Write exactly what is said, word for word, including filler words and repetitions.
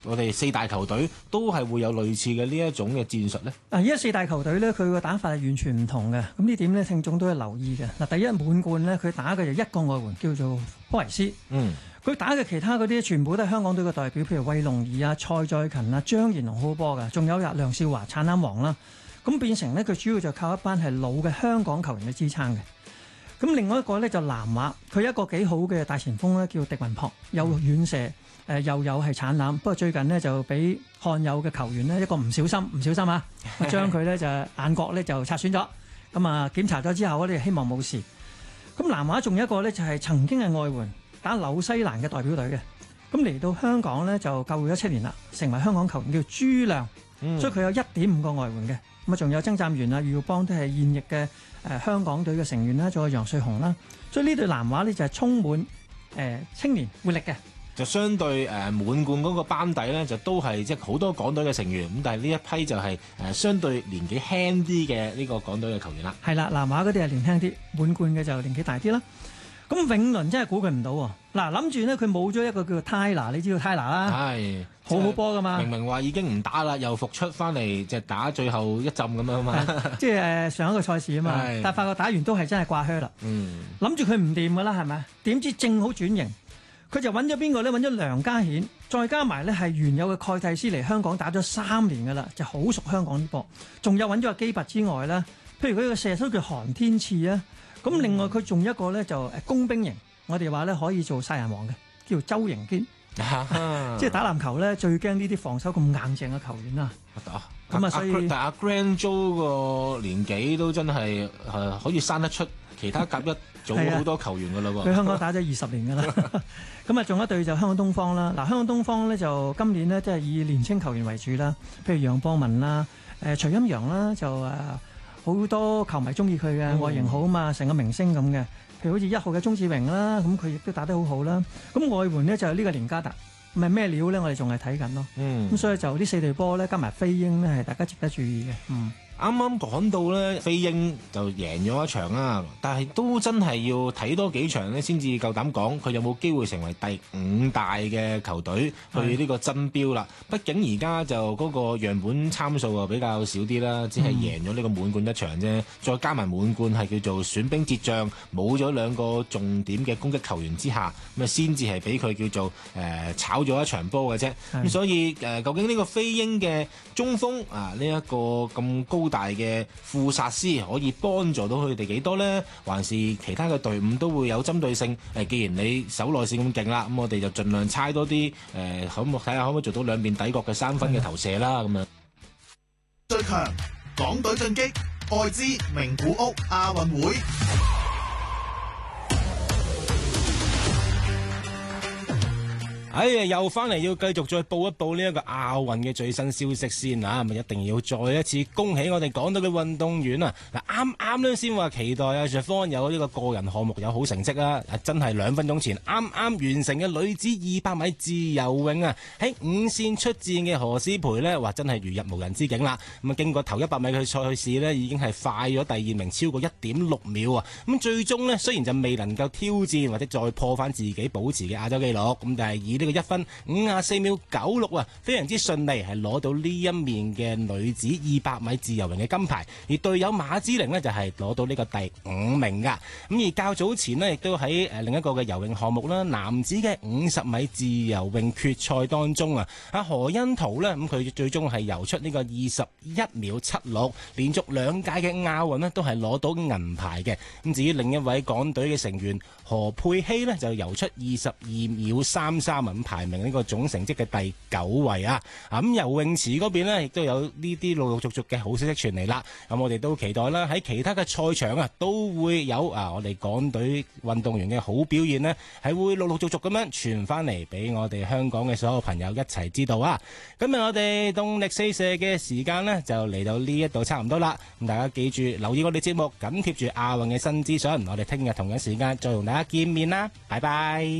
我哋四大球隊都係會有類似嘅呢一種嘅戰術呢？ 嗱，而家四大球隊呢，佢個打法係完全唔同嘅。咁呢點呢，聽眾都要留意嘅。嗱，第一滿貫呢，佢打嘅就一個外援叫做科維斯。嗯。佢打嘅其他嗰啲全部都係香港隊嘅代表，譬如衛龍儀啊、蔡再勤啊、張賢龍好波㗎，仲有阿梁少華、產籃王啦。咁變成呢，佢主要就靠一班係老嘅香港球員去支撐嘅。咁另外一個呢，就南馬，佢一個幾好嘅大前鋒呢，叫狄雲樸，有遠射，誒、呃、又有係產籃。不過最近呢，就俾漢友嘅球員呢，一個唔小心，唔小心啊，將佢呢就眼角呢就擦損咗。咁啊檢查咗之後，我哋希望冇事。咁南馬仲有一個呢，就係曾經係外援打紐西蘭嘅代表隊嘅，咁嚟到香港呢，就救咗七年啦，成為香港球員叫朱亮，嗯、所以佢有一點五個外援嘅。咁啊，仲有曾湛源啊、余耀邦都係現役嘅誒、呃、香港隊嘅成員啦，仲有楊瑞雄啦，所以呢隊南華呢，就係、是、充滿誒、呃、青年活力嘅。 就相對誒、呃、滿貫嗰個班底呢，就都係即係好多港隊嘅成員，咁但係呢一批就係、是、誒、呃、相對年紀輕啲嘅呢個港隊嘅球員啦。係啦，南華嗰啲係年輕啲，滿貫嘅就年紀大啲啦。咁永倫真係估佢唔到喎！嗱，諗住呢，佢冇咗一個叫做泰拿，你知道泰拿啦，係好好波噶嘛。 明明話已經唔打啦，又復出翻嚟就打最後一陣咁樣嘛。 即係誒上一個賽事啊嘛，但係發覺打完都係真係掛靴啦。嗯，諗住佢唔掂噶啦，係咪？點知正好轉型，佢就揾咗邊個呢？揾咗梁家顯，再加埋呢係原有嘅蓋蒂斯嚟香港打咗三年噶啦，就好熟香港啲波。仲有揾咗阿基拔之外呢，譬如佢個射手叫韓天賜啊。咁另外佢仲一個咧就誒工兵型，我哋話咧可以做殺人王嘅，叫周盈堅，即係打籃球咧最驚呢啲防守咁硬淨嘅球員啊！咁啊，所以但阿 Grand Joe 個年紀都真係誒可以生得出其他甲一組好多球員噶啦喎！ 佢香港打咗二十年噶啦，咁啊仲有一隊就香港東方啦。嗱，香港東方咧就今年咧即係以年青球員為主啦，譬如楊博文啦、誒徐欽陽啦就誒。好多球迷中意佢嘅外形好啊嘛，成個明星咁嘅。譬如好似一號嘅鍾志榮啦，咁佢亦都打得好好啦。咁外援呢，就係呢個連加特，唔係咩料呢？我哋仲係睇緊咯。嗯，咁所以就呢四隊波呢，加埋飛鷹呢，係大家值得注意嘅。嗯。 啱啱講到咧，飛鷹就贏咗一場啦，但係都真係要睇多幾場咧，先至夠膽講佢有冇機會成為第五大嘅球隊去呢個爭標啦。畢竟而家就嗰個樣本參數啊比較少啲啦，只係贏咗呢個滿貫一場啫，嗯、再加埋滿貫係叫做損兵折將，冇咗兩個重點嘅攻擊球員之下，咁啊先至係俾佢叫做誒、呃、炒咗一場波嘅啫。咁所以誒、呃，究竟呢個飛鷹嘅中鋒啊呢一、這個咁高大嘅富薩斯可以幫助到佢哋幾多呢？還是其他嘅隊伍都會有針對性？誒，既然你守內線咁勁啦，咁我哋就盡量猜多啲誒，可唔可睇下可唔可以做到兩面底角嘅三分嘅投射啦？咁樣最強港隊進擊，愛之名古屋亞運會。 哎呀，又翻嚟要繼續再報一報呢一個亞運嘅最新消息先啊！咪一定要再一次恭喜我哋港隊嘅運動員啊！嗱，啱啱咧先話期待啊 Jeffon 有呢個個人項目有好成績啊！真係兩分鐘前啱啱完成嘅女子二百米自由泳啊，喺五線出戰嘅何詩蓓呢，話真係如入無人之境啦！咁啊，經過頭一百米嘅賽事呢，已經係快咗第二名超過一點六秒啊！咁最終呢，雖然就未能夠挑戰或者再破翻自己保持嘅亞洲紀錄，咁但係以呢個一分五十四秒九六啊，非常之順利，係攞到呢一面嘅女子二百米自由泳嘅金牌，而隊友馬之玲呢，就係攞到呢個第五名噶。咁而較早前呢，亦都喺誒另一個嘅游泳項目啦，男子嘅五十米自由泳決賽當中啊，阿何恩圖呢，咁佢最終係游出呢個二十一秒七六，連續兩屆嘅亞運呢，都係攞到銀牌嘅。咁至於另一位港隊嘅成員何佩希呢，就游出二十二秒三三啊，排名呢個總成績嘅第九位啊！咁游泳池嗰邊呢，亦都有呢啲陸陸續續嘅好消息傳嚟啦。咁我哋都期待啦，喺其他嘅賽場啊，都會有啊我哋港隊運動員嘅好表現呢，係會陸陸續續咁樣傳翻嚟俾我哋香港嘅所有朋友一齊知道啊！今日我哋動力四射嘅時間呢，就嚟到呢一度差唔多啦。咁大家記住留意我哋節目，緊貼住亞運嘅新資訊。我哋聽日同樣時間再同大家見面啦，拜拜。